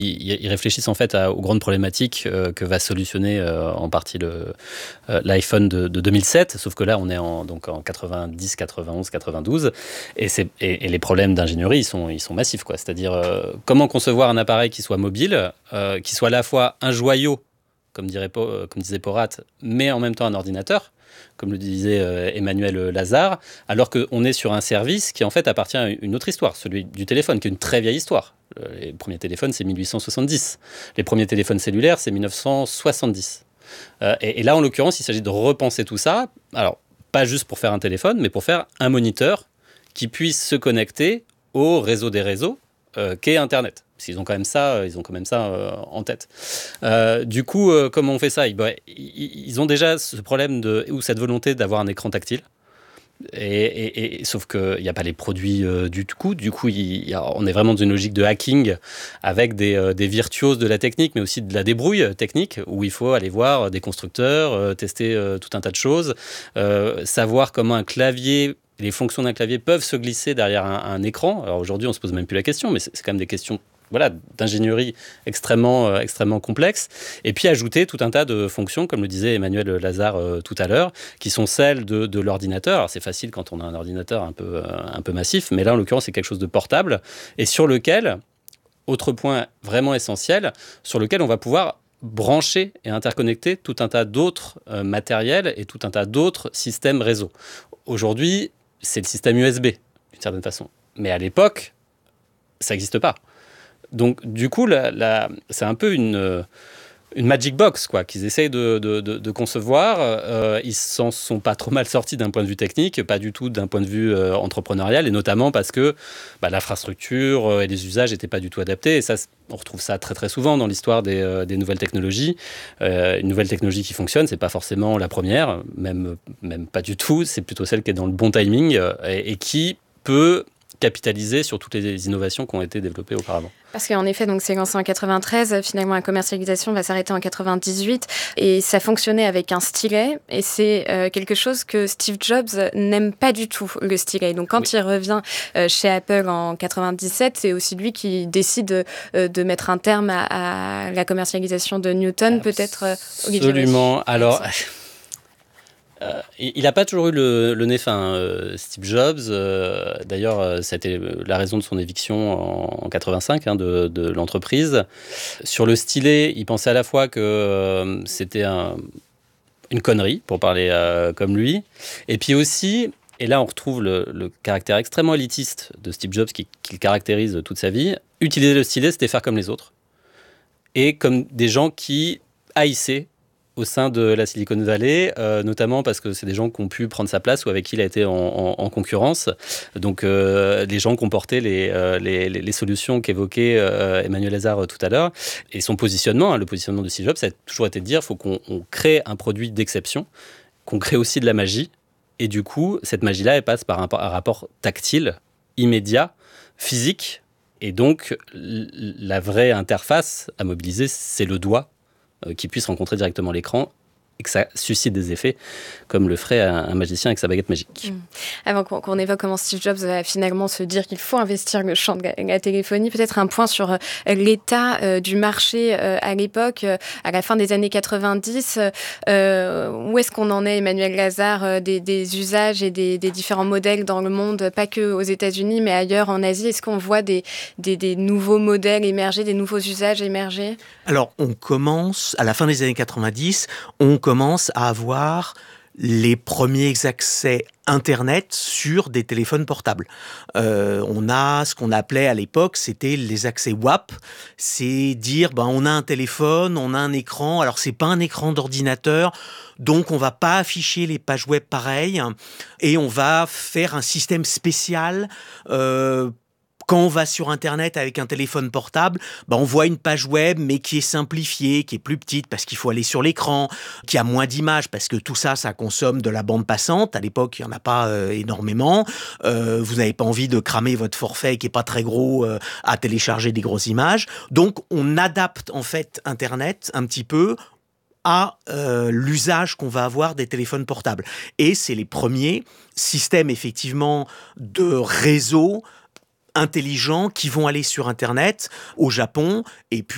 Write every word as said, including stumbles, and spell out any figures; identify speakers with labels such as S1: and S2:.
S1: Ils, ils réfléchissent en fait à, aux grandes problématiques euh, que va solutionner euh, en partie le, euh, l'iPhone de, de deux mille sept, sauf que là on est en, donc en quatre-vingt-dix, quatre-vingt-onze, quatre-vingt-douze, et, c'est, et, et les problèmes d'ingénierie ils sont, ils sont massifs, quoi. C'est-à-dire euh, comment concevoir un appareil qui soit mobile, euh, qui soit à la fois un joyau, comme, dirait, comme disait Porat, mais en même temps un ordinateur, comme le disait euh, Emmanuel Lazare, alors qu'on est sur un service qui en fait appartient à une autre histoire, celui du téléphone, qui est une très vieille histoire. Les premiers téléphones, c'est dix-huit cent soixante-dix. Les premiers téléphones cellulaires, c'est dix-neuf cent soixante-dix. Euh, et, et là, en l'occurrence, il s'agit de repenser tout ça. Alors, pas juste pour faire un téléphone, mais pour faire un moniteur qui puisse se connecter au réseau des réseaux, euh, qu'est Internet. Parce qu'ils ont quand même ça, ils ont quand même ça euh, en tête. Euh, du coup, euh, comment on fait ça? ils, bah, ils, ils ont déjà ce problème de, ou cette volonté d'avoir un écran tactile. Et, et, et, sauf qu'il n'y a pas les produits euh, du coup. Du coup, il y a, on est vraiment dans une logique de hacking avec des, euh, des virtuoses de la technique, mais aussi de la débrouille technique, où il faut aller voir des constructeurs, euh, tester euh, tout un tas de choses, euh, savoir comment un clavier, les fonctions d'un clavier peuvent se glisser derrière un, un écran. Alors aujourd'hui, on ne se pose même plus la question, mais c'est, c'est quand même des questions voilà, d'ingénierie extrêmement, euh, extrêmement complexe, et puis ajouter tout un tas de fonctions, comme le disait Emmanuel Lazare euh, tout à l'heure, qui sont celles de, de l'ordinateur. Alors c'est facile quand on a un ordinateur un peu, euh, un peu massif, mais là en l'occurrence c'est quelque chose de portable, et sur lequel, autre point vraiment essentiel, sur lequel on va pouvoir brancher et interconnecter tout un tas d'autres euh, matériels et tout un tas d'autres systèmes réseau. Aujourd'hui, c'est le système U S B, d'une certaine façon. Mais à l'époque, ça n'existe pas. Donc, du coup, la, la, c'est un peu une, une magic box quoi, qu'ils essayent de, de, de, de concevoir. Euh, ils s'en sont pas trop mal sortis d'un point de vue technique, pas du tout d'un point de vue euh, entrepreneurial, et notamment parce que bah, l'infrastructure euh, et les usages n'étaient pas du tout adaptés. Et ça, on retrouve ça très très souvent dans l'histoire des, euh, des nouvelles technologies. Euh, une nouvelle technologie qui fonctionne, c'est pas forcément la première, même, même pas du tout. C'est plutôt celle qui est dans le bon timing euh, et, et qui peut capitaliser sur toutes les innovations qui ont été développées auparavant.
S2: Parce qu'en effet, donc c'est lancé en quatre-vingt-treize, finalement la commercialisation va s'arrêter en quatre-vingt-dix-huit, et ça fonctionnait avec un stylet, et c'est euh, quelque chose que Steve Jobs n'aime pas du tout, le stylet. Donc quand oui. il revient euh, chez Apple en quatre-vingt-dix-sept, c'est aussi lui qui décide euh, de mettre un terme à, à la commercialisation de Newton, Absolument. peut-être euh, Olivier.
S1: Absolument. Alors... Euh, il n'a pas toujours eu le, le nez fin, euh, Steve Jobs. Euh, d'ailleurs, euh, ça a été la raison de son éviction en, en quatre-vingt-cinq hein, de, de l'entreprise. Sur le stylet, il pensait à la fois que euh, c'était un, une connerie, pour parler euh, comme lui. Et puis aussi, et là on retrouve le, le caractère extrêmement élitiste de Steve Jobs qui, qui le caractérise toute sa vie. Utiliser le stylet, c'était faire comme les autres. Et comme des gens qui haïssaient au sein de la Silicon Valley, euh, notamment parce que c'est des gens qui ont pu prendre sa place ou avec qui il a été en, en, en concurrence. Donc, euh, les gens qui ont porté les, euh, les, les solutions qu'évoquait euh, Emmanuel Lazare tout à l'heure. Et son positionnement, hein, le positionnement de Steve Jobs, ça a toujours été de dire qu'il faut qu'on on crée un produit d'exception, qu'on crée aussi de la magie. Et du coup, cette magie-là, elle passe par un, un rapport tactile, immédiat, physique. Et donc, la vraie interface à mobiliser, c'est le doigt, qui puisse rencontrer directement l'écran et que ça suscite des effets comme le ferait un, un magicien avec sa baguette magique.
S2: Mmh. Avant qu'on, qu'on évoque comment Steve Jobs va finalement se dire qu'il faut investir le champ de la, la téléphonie, peut-être un point sur euh, l'état euh, du marché euh, à l'époque, euh, à la fin des années quatre-vingt-dix. Euh, où est-ce qu'on en est, Emmanuel Lazare, euh, des, des usages et des, des différents modèles dans le monde, pas que aux États-Unis, mais ailleurs en Asie? Est-ce qu'on voit des, des, des nouveaux modèles émerger, des nouveaux usages émerger?
S3: Alors, on commence, à la fin des années quatre-vingt-dix, on commence à avoir les premiers accès Internet sur des téléphones portables. Euh, on a ce qu'on appelait à l'époque, c'était les accès W A P. C'est dire, ben, on a un téléphone, on a un écran. Alors, c'est pas un écran d'ordinateur, donc on va pas afficher les pages web pareilles. Et on va faire un système spécial euh, Quand on va sur Internet avec un téléphone portable, bah on voit une page web, mais qui est simplifiée, qui est plus petite parce qu'il faut aller sur l'écran, qui a moins d'images parce que tout ça, ça consomme de la bande passante. À l'époque, il n'y en a pas euh, énormément. Euh, vous n'avez pas envie de cramer votre forfait qui n'est pas très gros euh, à télécharger des grosses images. Donc, on adapte en fait Internet un petit peu à euh, l'usage qu'on va avoir des téléphones portables. Et c'est les premiers systèmes effectivement de réseau intelligents qui vont aller sur Internet au Japon et puis